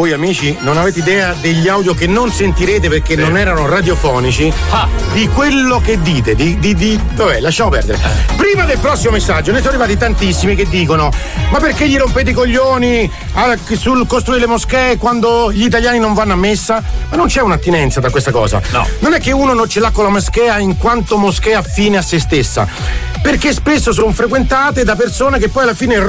voi amici non avete idea degli audio che non sentirete perché non erano radiofonici, di quello che dite, vabbè, lasciamo perdere. Prima del prossimo messaggio ne sono arrivati tantissimi che dicono: ma perché gli rompete i coglioni sul costruire le moschee quando gli italiani non vanno a messa? Ma non c'è un'attinenza da questa cosa. No. Non è che uno non ce l'ha con la moschea in quanto moschea fine a se stessa, perché spesso sono frequentate da persone che poi alla fine